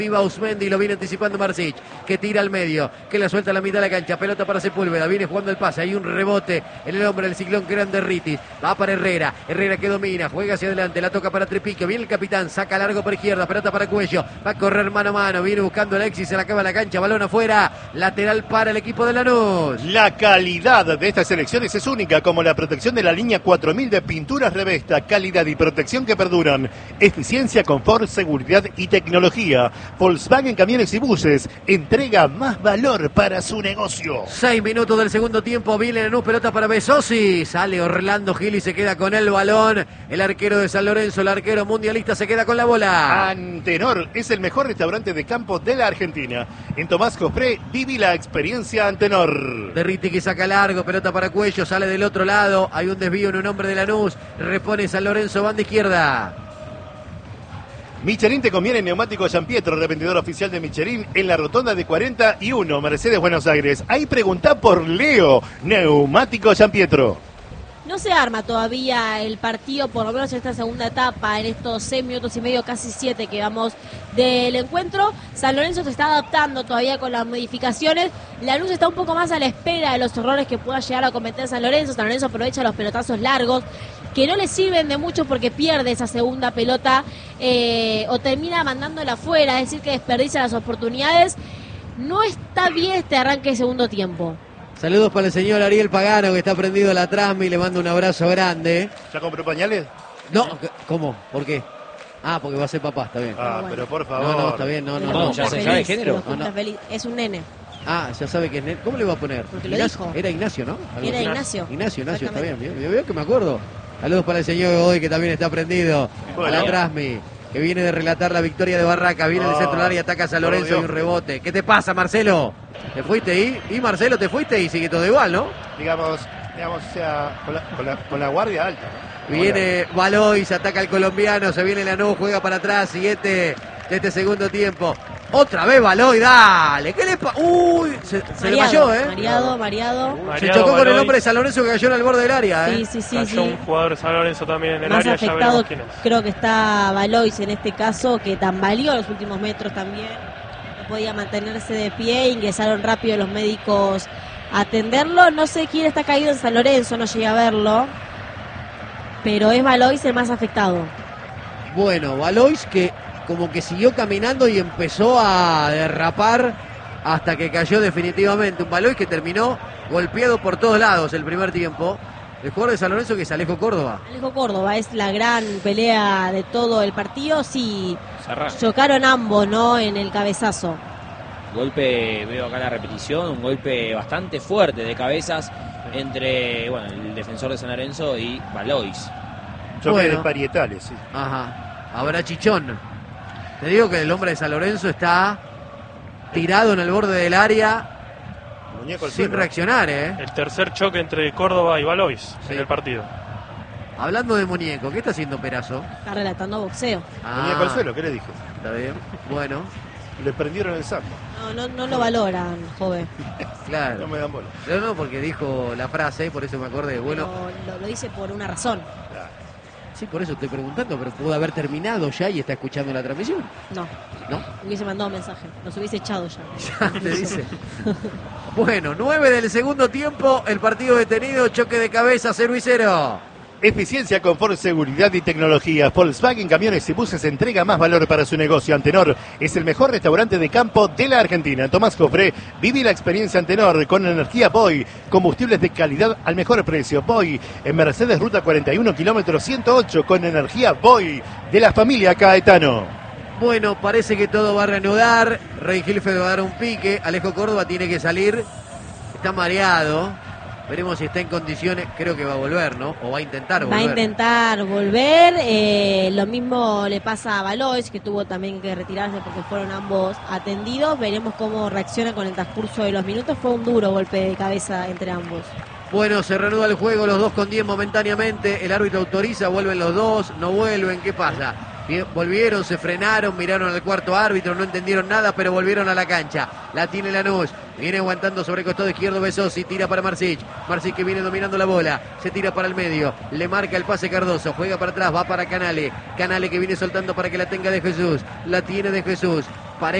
Viva Usmendi, lo viene anticipando Marsic, que tira al medio, que la suelta a la mitad de la cancha, pelota para Sepúlveda, viene jugando el pase, hay un rebote en el hombre del ciclón grande Ritis, va para Herrera, Herrera que domina, juega hacia adelante, la toca para Trepico, viene el capitán, saca largo por izquierda, pelota para Cuello, va a correr mano a mano, viene buscando Alexis, se la acaba la cancha, balón afuera, lateral para el equipo de Lanús. La calidad de estas selecciones es única, como la protección de la línea 4000 de pinturas Revesta, calidad y protección que perduran, eficiencia, confort, seguridad y tecnología. Volkswagen Camiones y Buses entrega más valor para su negocio. 6 minutos del segundo tiempo, viene Lanús, pelota para Besosi, sale Orlando Gil y se queda con el balón. El arquero de San Lorenzo, el arquero mundialista, se queda con la bola. Antenor es el mejor restaurante de campo de la Argentina. En Tomás Jofré, viví la experiencia Antenor. Derriti que saca largo, pelota para Cuello, sale del otro lado, hay un desvío en un hombre de Lanús, repone San Lorenzo, banda izquierda. Michelin te conviene neumático San Pietro, revendedor oficial de Michelin en la rotonda de 41, Mercedes, Buenos Aires. Ahí preguntá por Leo, neumático San Pietro. No se arma todavía el partido, por lo menos en esta segunda etapa, en estos 6 minutos y medio, casi 7 que vamos del encuentro. San Lorenzo se está adaptando todavía con las modificaciones. Lanús está un poco más a la espera de los errores que pueda llegar a cometer San Lorenzo. San Lorenzo aprovecha los pelotazos largos, que no le sirven de mucho porque pierde esa segunda pelota o termina mandándola afuera, es decir, que desperdicia las oportunidades. No está bien este arranque de segundo tiempo. Saludos para el señor Ariel Pagano, que está prendido a la Trasmi, le mando un abrazo grande. ¿Ya compró pañales? No, ¿cómo? ¿Por qué? Ah, porque va a ser papá, está bien. Ah, bueno. pero por favor. No, está bien, no. ¿Ya se sabe el género? No. Es un nene. Ah, ya sabe que es nene. ¿Cómo le va a poner? Porque lo Ignacio. dijo. Era Ignacio, ¿no? Algo Era así. Ignacio. Ignacio, está bien. Yo veo que me acuerdo. Saludos para el señor Godoy, que también está prendido Bueno. a la Trasmi, que viene de relatar la victoria de Barraca, viene del centro del área, ataca a San Lorenzo y un rebote. ¿Qué te pasa, Marcelo? ¿Te fuiste y Marcelo, te fuiste y sigue todo igual, ¿no? Digamos, o sea, con la guardia alta, ¿no? Viene Valois, ataca al colombiano, se viene Lanús, juega para atrás, siguiente de este segundo tiempo. Otra vez Valois, dale, ¿qué le pasa? Uy, se le cayó, ¿eh? Mareado. Se chocó con el hombre de San Lorenzo que cayó en el borde del área, ¿eh? Sí. Cayó un jugador de San Lorenzo también en el Más área, ya afectado veremos quién es. creo que está Valois en este caso, que tambaleó en los últimos metros también. No podía mantenerse de pie, ingresaron rápido los médicos a atenderlo. No sé quién está caído en San Lorenzo, no llegué a verlo, pero es Valois el más afectado. Bueno, Valois que como que siguió caminando y empezó a derrapar hasta que cayó definitivamente. Un Valois que terminó golpeado por todos lados el primer tiempo. El jugador de San Lorenzo, que es Alejo Córdoba. Alejo Córdoba es la gran pelea de todo el partido. Sí, Zarra. chocaron ambos, ¿no? En el cabezazo. Golpe, veo acá la repetición, un golpe bastante fuerte de cabezas entre el defensor de San Lorenzo y Valois. Choques parietales, sí. Ajá. Habrá chichón. Te digo que el hombre de San Lorenzo está tirado en el borde del área Muñeco al sin suelo. reaccionar, ¿eh? El tercer choque entre Córdoba y Valois en el partido. Hablando de muñeco, ¿qué está haciendo Perazo? Está relatando boxeo. Muñeco al suelo, ¿qué le dije? Está bien. Bueno, Le prendieron el saco. No lo valoran, joven. claro. No me dan bola. No, porque dijo la frase, por eso me acordé. Bueno, Lo dice por una razón. sí, por eso estoy preguntando, pero pudo haber terminado ya y está escuchando la transmisión. No, ¿No? hubiese mandado mensaje. Nos hubiese echado ya. Ya te dice. Bueno, 9 del segundo tiempo, el partido detenido, choque de cabeza, 0-0. Eficiencia, confort, seguridad y tecnología. Volkswagen Camiones y Buses entrega más valor para su negocio. Antenor es el mejor restaurante de campo de la Argentina. Tomás Jofré, viví la experiencia Antenor con energía Boy. Combustibles de calidad al mejor precio. Boy, en Mercedes Ruta 41, kilómetro 108, con energía Boy, de la familia Caetano. Bueno, parece que todo va a reanudar. Rey Gilfeld va a dar un pique. Alejo Córdoba tiene que salir. Está mareado. Veremos si está en condiciones. Creo que va a volver, ¿no? O va a intentar volver. Va a intentar volver. Lo mismo le pasa a Valois, que tuvo también que retirarse porque fueron ambos atendidos. Veremos cómo reacciona con el transcurso de los minutos. Fue un duro golpe de cabeza entre ambos. Bueno, se reanuda el juego, los 2 con 10 momentáneamente. El árbitro autoriza, vuelven los dos, no vuelven. ¿Qué pasa? Bien, volvieron, se frenaron, miraron al cuarto árbitro, no entendieron nada, pero volvieron a la cancha. La tiene Lanús, viene aguantando sobre el costado izquierdo Besosi, tira para Marsic. Marsic que viene dominando la bola, se tira para el medio, le marca el pase Cardoso, juega para atrás, va para Canale. Canale que viene soltando para que la tenga De Jesús, la tiene De Jesús,